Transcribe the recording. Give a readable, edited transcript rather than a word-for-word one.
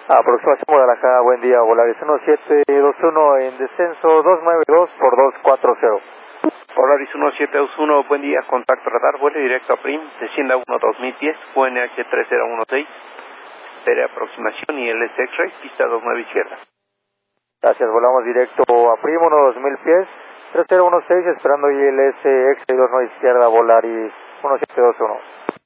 Aproximación Guadalajara, buen día, Volaris 1721 en descenso 292 por 240. Volaris 1721, buen día, contacto radar, vuelo directo a PRIM, descienda 1-2000 pies, UNH 3016, espere aproximación y LS X-Ray, pista 29 izquierda. Gracias, volamos directo a PRIM, 1-2000 pies, 3016, esperando ILS X-Ray 29 izquierda, Volaris 1721.